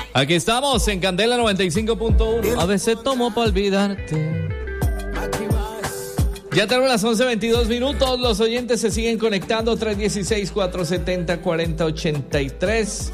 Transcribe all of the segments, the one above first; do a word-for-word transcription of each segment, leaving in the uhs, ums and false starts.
Aquí estamos en Candela noventa y cinco punto uno. A veces tomo para olvidarte. Ya tenemos las once veintidós minutos. Los oyentes se siguen conectando. tres uno seis, cuatro siete cero, cuatro cero ocho tres.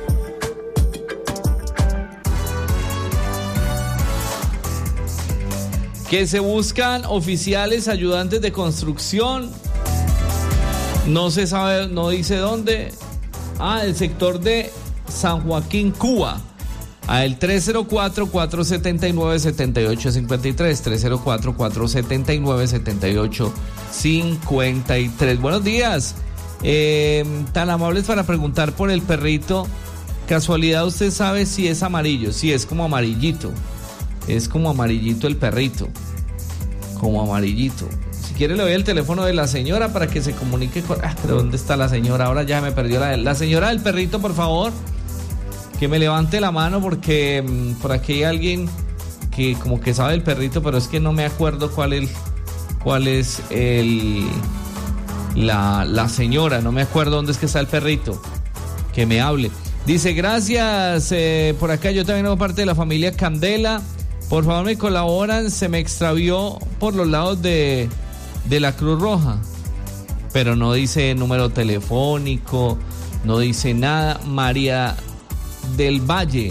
Que se buscan oficiales ayudantes de construcción. No se sabe, no dice dónde. Ah, el sector de San Joaquín, Cuba. A el tres cero cuatro, cuatro siete nueve, siete ocho cinco tres. tres cero cuatro, cuatro siete nueve, siete ocho cinco tres. Buenos días. Eh, tan amables para preguntar por el perrito. Casualidad, ¿usted sabe si es amarillo? Sí, es como amarillito. Es como amarillito el perrito. Como amarillito. Si quiere le doy el teléfono de la señora para que se comunique con... Ah, ¿pero dónde está la señora? Ahora ya me perdió la... La señora del perrito, por favor, que me levante la mano porque mmm, por aquí hay alguien que como que sabe del perrito, pero es que no me acuerdo cuál es, cuál es el... La, la señora, no me acuerdo dónde es que está el perrito. Que me hable. Dice, gracias, eh, por acá yo también hago parte de la familia Candela. Por favor me colaboran, se me extravió por los lados de, de la Cruz Roja. Pero no dice número telefónico, no dice nada. María del Valle,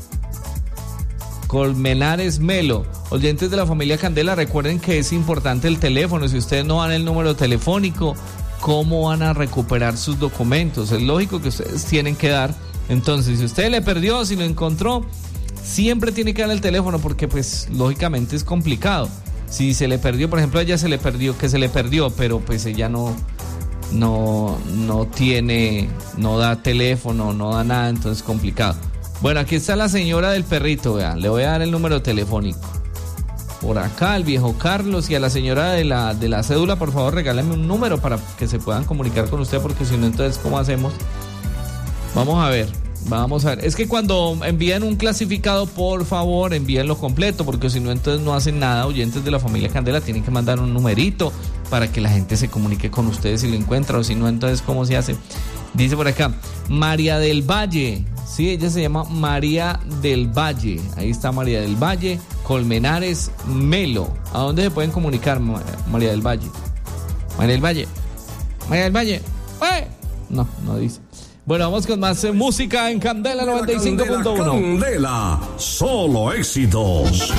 Colmenares Melo. Oyentes de la familia Candela, recuerden que es importante el teléfono. Si ustedes no dan el número telefónico, ¿cómo van a recuperar sus documentos? Es lógico que ustedes tienen que dar. Entonces, si usted le perdió, si lo encontró, siempre tiene que dar el teléfono porque pues lógicamente es complicado. Si se le perdió, por ejemplo, a ella se le perdió, que se le perdió, pero pues ella no no no tiene, no da teléfono, no da nada, entonces es complicado. Bueno, aquí está la señora del perrito, vean, le voy a dar el número telefónico. Por acá, el viejo Carlos, y a la señora de la de la cédula, por favor, regálame un número para que se puedan comunicar con usted, porque si no, entonces, ¿cómo hacemos? Vamos a ver. Vamos a ver, es que cuando envían un clasificado, por favor, envíenlo completo, porque si no, entonces no hacen nada. Oyentes de la familia Candela tienen que mandar un numerito para que la gente se comunique con ustedes si lo encuentra, o si no, entonces, ¿cómo se hace? Dice por acá, María del Valle, sí, ella se llama María del Valle, ahí está María del Valle, Colmenares Melo. ¿A dónde se pueden comunicar, María del Valle? María del Valle, María del Valle, ¡eh! No, no dice. Bueno, vamos con más eh, música en Candela noventa y cinco punto uno. Candela, solo éxitos.